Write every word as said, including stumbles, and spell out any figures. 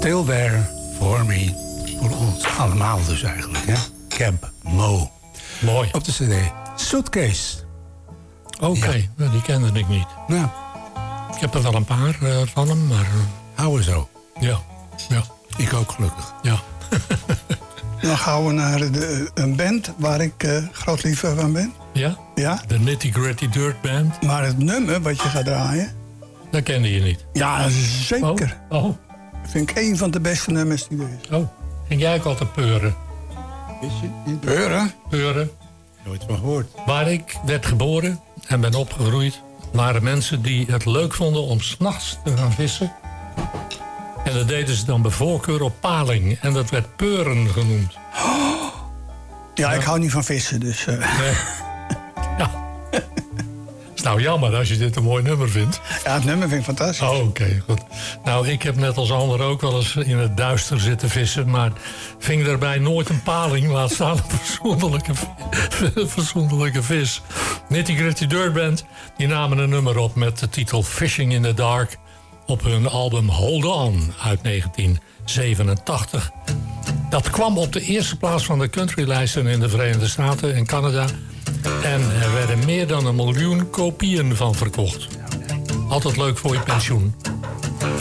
Still There For Me. Voor ons allemaal dus eigenlijk, hè? Camp Mo. Mooi. Op de cd. Suitcase. Oké, okay. Ja. Die kende ik niet. Nou. Ik heb er wel een paar uh, van hem, maar... Uh... Houden zo. Ja, ja. Ik ook gelukkig. Ja. Dan gaan we naar de, een band waar ik uh, groot liefhebber van ben. Ja? Ja. De Nitty Gritty Dirt Band. Maar het nummer wat je gaat draaien... Dat kende je niet? Ja, zeker. Oh. Oh. Vind ik een van de beste nummers die er is. Oh. Ging jij ook altijd peuren? Is je? Peuren? Peuren. Nooit van gehoord. Waar ik werd geboren en ben opgegroeid... waren mensen die het leuk vonden om 's nachts te gaan vissen. En dat deden ze dan bij voorkeur op paling. En dat werd peuren genoemd. Oh. Ja, ja, ik hou niet van vissen, dus... Uh... Nee. Ja. Is nou jammer als je dit een mooi nummer vindt. Ja, het nummer vind ik fantastisch. Oh, oké, okay, goed. Nou, ik heb net als anderen ook wel eens in het duister zitten vissen... maar ving daarbij nooit een paling, laat staan een verzoenlijke, verzoenlijke vis. Nitty Gritty Dirt Band, die namen een nummer op met de titel Fishing in the Dark... op hun album Hold On uit negentien zevenentachtig. Dat kwam op de eerste plaats van de countrylijsten in de Verenigde Staten en Canada... en er werden meer dan een miljoen kopieën van verkocht. Altijd leuk voor je pensioen.